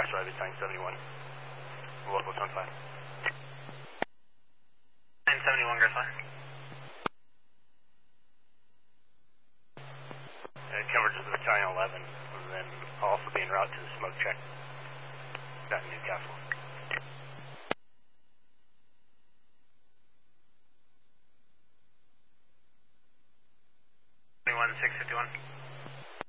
Rabbit Sign 71. Local 25. 971 Garthline. Coverage of the Battalion 11, and then also being routed to the smoke check down in Newcastle. 651.